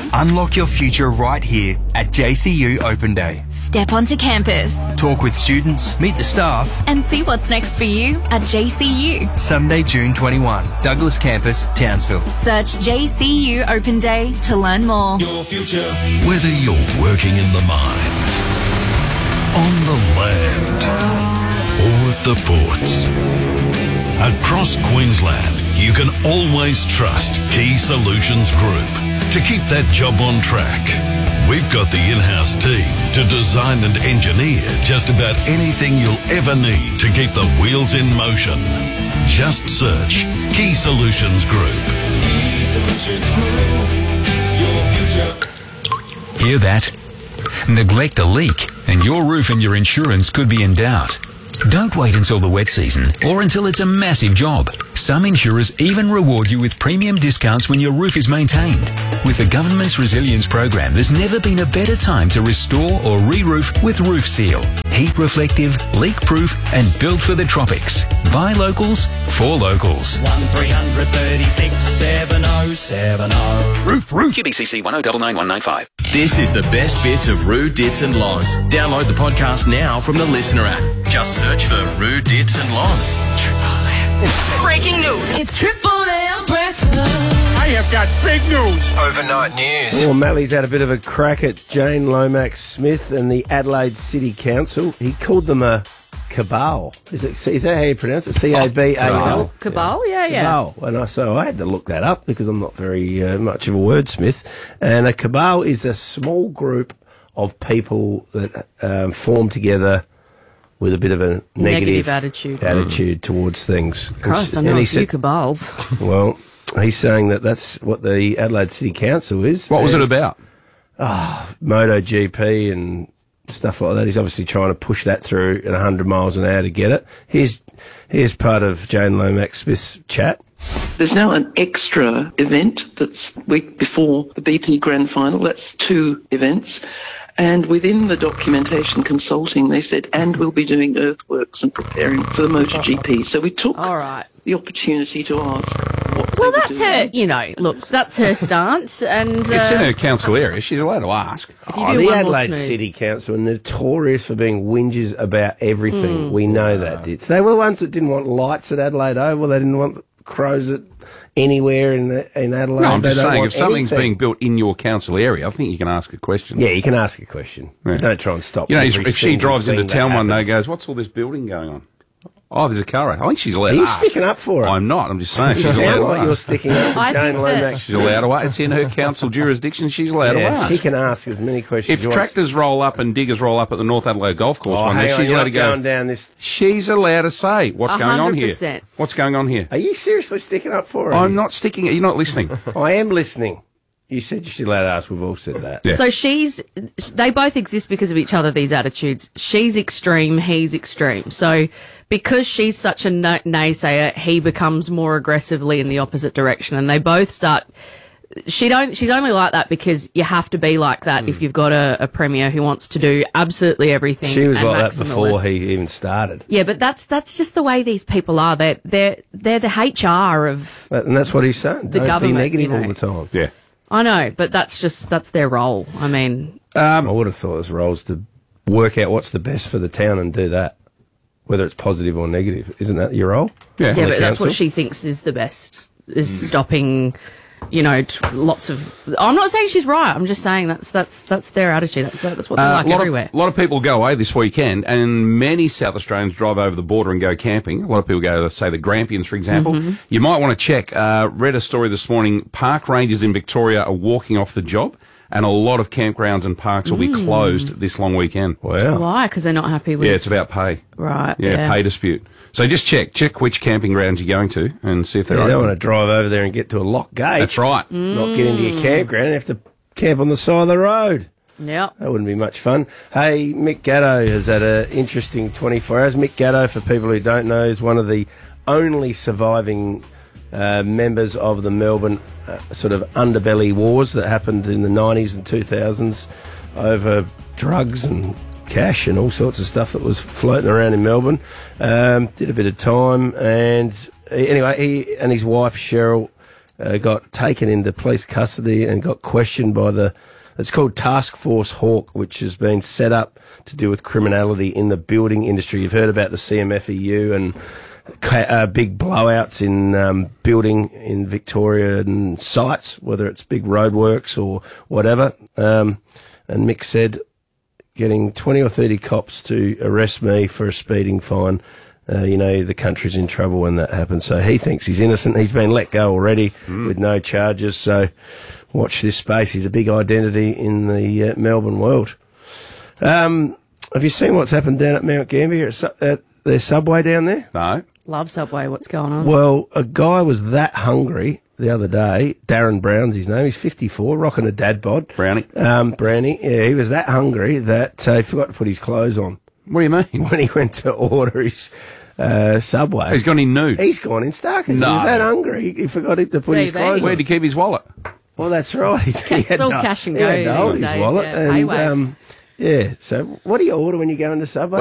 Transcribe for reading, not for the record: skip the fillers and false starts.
Unlock your future right here at JCU Open Day. Step onto campus. Talk with students, meet the staff, and see what's next for you at JCU. Sunday, June 21, Douglas Campus, Townsville. Search JCU Open Day to learn more. Your future. Whether you're working in the mines, on the land, or at the ports, across Queensland, you can always trust Key Solutions Group to keep that job on track. We've got the in-house team to design and engineer just about anything you'll ever need to keep the wheels in motion. Just search Key Solutions Group. Key Solutions Group. Your future. Hear that? Neglect a leak and your roof and your insurance could be in doubt. Don't wait until the wet season or until it's a massive job. Some insurers even reward you with premium discounts when your roof is maintained. With the government's resilience program, there's never been a better time to restore or re-roof with Roof Seal. Heat reflective, leak proof and built for the tropics. By locals, for locals. 1336 7070. Roof. QBCC 1099195. This is the best bits of Roo, Dits and Loz. Download the podcast now from the Listener app. Just search for Roo, Dits and Loz. Breaking news. It's Triple M breakfast. I have got big news. Overnight news. Well, Mally's had a bit of a crack at Jane Lomax Smith and the Adelaide City Council. He called them a cabal. Is that how you pronounce it? C-A-B-A-L? Cabal, yeah. Cabal. And I had to look that up because I'm not very much of a wordsmith. And a cabal is a small group of people that form together with a bit of a negative attitude towards things. Christ, I know a few cabals. Well, he's saying that's what the Adelaide City Council is. What was it about? MotoGP and stuff like that. He's obviously trying to push that through at 100 miles an hour to get it. Here's part of Jane Lomax Smith's chat. There's now an extra event that's week before the BP Grand Final. That's 2 events. And within the documentation consulting, they said, and we'll be doing earthworks and preparing for the MotoGP. So we took the opportunity to ask what well, that's her, look, that's her stance. And it's in her council area. She's allowed to ask. The Adelaide City Council are notorious for being whingers about everything. We know that. They were the ones that didn't want lights at Adelaide Oval. They didn't want crows at anywhere in Adelaide. No, I'm just saying, if something's being built in your council area, I think you can ask a question. Yeah, you can ask a question. Yeah. Don't try and stop. If she drives into town one day and goes, what's all this building going on? Oh, there's a car. I think she's allowed to ask. Are you sticking up for her? I'm not. I'm just saying. You She's sound allowed like to you're ask. sticking up for Jane Lomax. She's allowed to ask. It's in her council jurisdiction. She's allowed to ask. She can ask as many questions. If tractors roll up and diggers roll up at the North Adelaide Golf Course one day, she's allowed to go. Down this. She's allowed to say what's going on here. 100%. What's going on here? Are you seriously sticking up for her? I'm not sticking. You're not listening. I am listening. You said she's allowed to ask. We've all said that. Yeah. So they both exist because of each other, these attitudes. She's extreme, he's extreme. So because she's such a naysayer, he becomes more aggressively in the opposite direction. And they both start... She's only like that because you have to be like that if you've got a premier who wants to do absolutely everything. She was like that before he even started. Yeah, but that's just the way these people are. They're the HR of... And that's what he's saying. The government, be negative all the time. Yeah. I know, but that's their role. I mean... I would have thought his role is to work out what's the best for the town and do that, whether it's positive or negative. Isn't that your role? Yeah, but that's what she thinks is the best, is stopping, lots of... I'm not saying she's right. I'm just saying that's their attitude. That's what they're like everywhere. A lot of people go away this weekend, and many South Australians drive over the border and go camping. A lot of people go to, say, the Grampians, for example. Mm-hmm. You might want to check. Read a story this morning. Park rangers in Victoria are walking off the job, and a lot of campgrounds and parks will be closed this long weekend. Wow. Why? Because they're not happy with... Yeah, it's about pay. Right, Yeah, pay dispute. So just check which camping grounds you're going to and see if they're open. You don't want to drive over there and get to a locked gate. That's right. Not get into your campground and have to camp on the side of the road. Yeah. That wouldn't be much fun. Hey, Mick Gatto has had an interesting 24 hours. Mick Gatto, for people who don't know, is one of the only surviving members of the Melbourne sort of underbelly wars that happened in the 90s and 2000s over drugs and cash and all sorts of stuff that was floating around in Melbourne. Did a bit of time, and anyway, he and his wife Cheryl got taken into police custody and got questioned by it's called Task Force Hawk, which has been set up to deal with criminality in the building industry. You've heard about the CMFEU and big blowouts in building in Victoria and sites, whether it's big roadworks or whatever. And Mick said, getting 20 or 30 cops to arrest me for a speeding fine, the country's in trouble when that happens. So he thinks he's innocent. He's been let go already with no charges. So watch this space. He's a big identity in the Melbourne world. Have you seen what's happened down at Mount Gambier at their Subway down there? No. Love Subway. What's going on? Well, a guy was that hungry the other day. Darren Brown's his name. He's 54, rocking a dad bod. Brownie. Brownie. Yeah, he was that hungry that he forgot to put his clothes on. What do you mean? When he went to order his Subway. He's gone in nude? He's gone in starkers. No. He was that hungry, he forgot to put his clothes on. Where'd he keep his wallet? Well, that's right. It's all cash and go He had to hold these his days, wallet. yeah. And, so what do you order when you go into Subway?